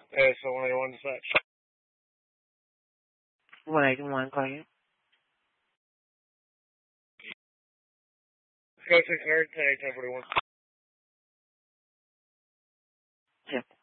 Hey, so 181 dispatch. 181, call you. Go 600, 1041. Yeah.